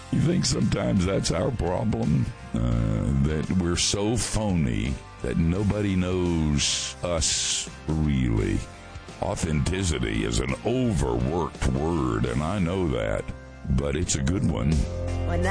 You think sometimes that's our problem? That we're so phony that nobody knows us really. Authenticity is an overworked word, and I know that, but it's a good one.